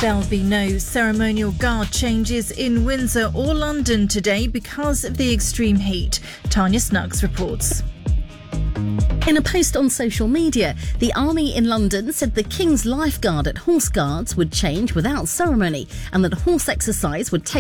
There'll be no ceremonial guard changes in Windsor or London today because of the extreme heat. Tanya Snuggs reports. In a post on social media, the Army in London said the King's Lifeguard at Horse Guards would change without ceremony and that horse exercise would take